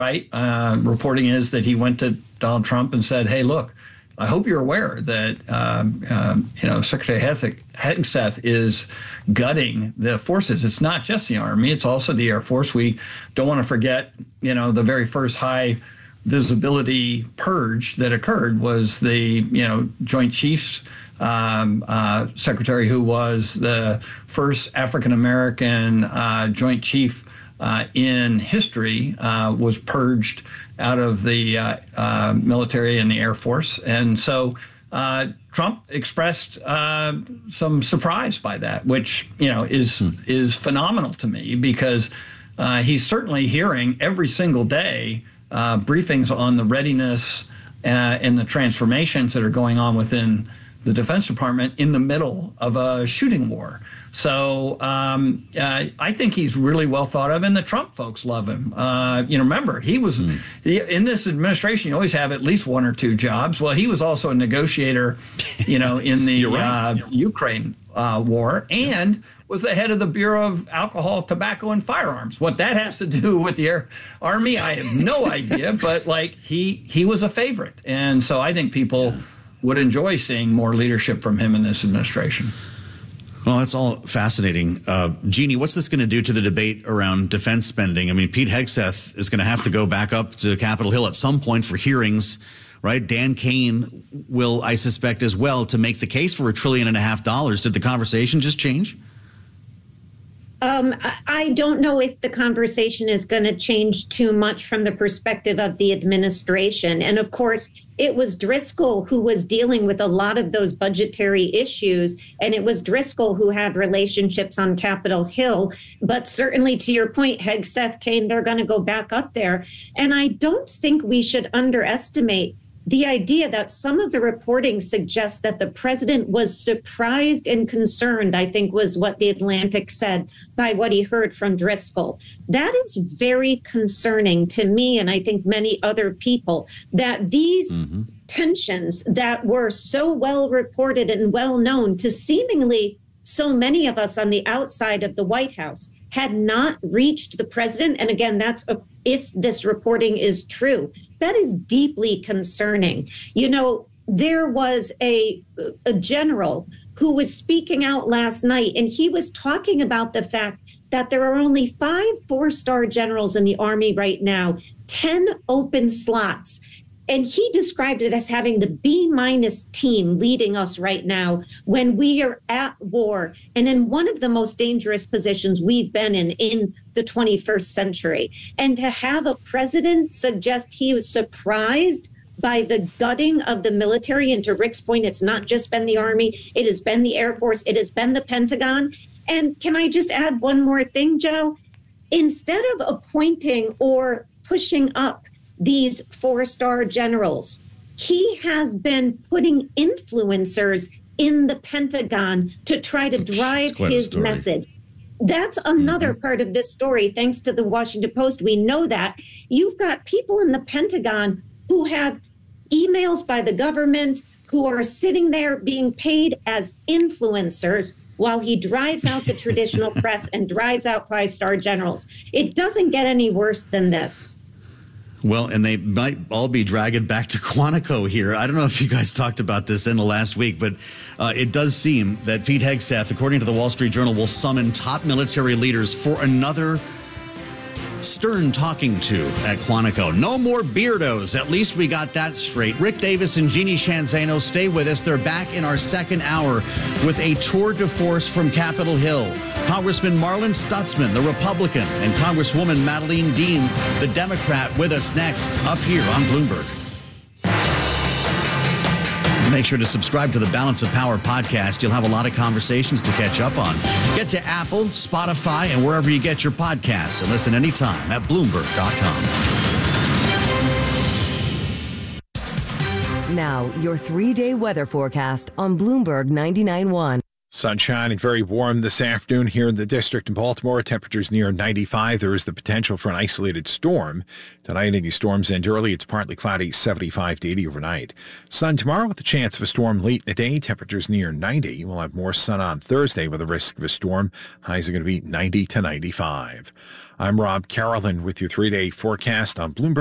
right? Reporting is that he went to Donald Trump and said, hey, look, I hope you're aware that, Secretary Hegseth is gutting the forces. It's not just the Army. It's also the Air Force. We don't want to forget, the very first high visibility purge that occurred was the, Joint Chiefs Secretary, who was the first African-American Joint Chief in history, was purged out of the military and the Air Force. And so Trump expressed some surprise by that, which, is phenomenal to me, because he's certainly hearing every single day briefings on the readiness and the transformations that are going on within the Defense Department in the middle of a shooting war. So I think he's really well thought of, and the Trump folks love him. Remember, he was in this administration. You always have at least one or two jobs. Well, he was also a negotiator, in the Ukraine war, and was the head of the Bureau of Alcohol, Tobacco, and Firearms. What that has to do with the Army, I have no idea. But he was a favorite, and so I think people would enjoy seeing more leadership from him in this administration. Well, that's all fascinating. Jeannie, what's this going to do to the debate around defense spending? I mean, Pete Hegseth is going to have to go back up to Capitol Hill at some point for hearings, right? Dan Kane will, I suspect, as well, to make the case for $1.5 trillion. Did the conversation just change? I don't know if the conversation is going to change too much from the perspective of the administration. And of course, it was Driscoll who was dealing with a lot of those budgetary issues. And it was Driscoll who had relationships on Capitol Hill. But certainly, to your point, Hegseth, Kane, they're going to go back up there. And I don't think we should underestimate the idea that some of the reporting suggests that the president was surprised and concerned, I think was what The Atlantic said, by what he heard from Driscoll. That is very concerning to me, and I think many other people, that these tensions that were so well reported and well known to seemingly so many of us on the outside of the White House had not reached the president. And again, that's if this reporting is true. That is deeply concerning. There was a general who was speaking out last night, and he was talking about the fact that there are only 5 4-star generals in the Army right now, 10 open slots. And he described it as having the B- team leading us right now when we are at war and in one of the most dangerous positions we've been in the 21st century. And to have a president suggest he was surprised by the gutting of the military, and to Rick's point, it's not just been the Army, it has been the Air Force, it has been the Pentagon. And can I just add one more thing, Joe? Instead of appointing or pushing up these 4-star generals, he has been putting influencers in the Pentagon to try to drive his message. That's another part of this story. Thanks to the Washington Post, we know that. You've got people in the Pentagon who have emails by the government, who are sitting there being paid as influencers while he drives out the traditional press and drives out 5-star generals. It doesn't get any worse than this. Well, and they might all be dragged back to Quantico here. I don't know if you guys talked about this in the last week, but it does seem that Pete Hegseth, according to the Wall Street Journal, will summon top military leaders for another stern talking to at Quantico. No more beardos. At least we got that straight. Rick Davis and Jeannie Shanzano, stay with us. They're back in our second hour with a tour de force from Capitol Hill. Congressman Marlin Stutzman, the Republican, and Congresswoman Madeleine Dean, the Democrat, with us next up here on Bloomberg. Make sure to subscribe to the Balance of Power podcast. You'll have a lot of conversations to catch up on. Get to Apple, Spotify, and wherever you get your podcasts, and listen anytime at Bloomberg.com. Now, your 3-day weather forecast on Bloomberg 99.1. Sunshine and very warm this afternoon here in the district in Baltimore. Temperatures near 95. There is the potential for an isolated storm. Tonight, any storms end early. It's partly cloudy, 75 to 80 overnight. Sun tomorrow with a chance of a storm late in the day. Temperatures near 90. We'll have more sun on Thursday with a risk of a storm. Highs are going to be 90 to 95. I'm Rob Carolyn with your 3-day forecast on Bloomberg.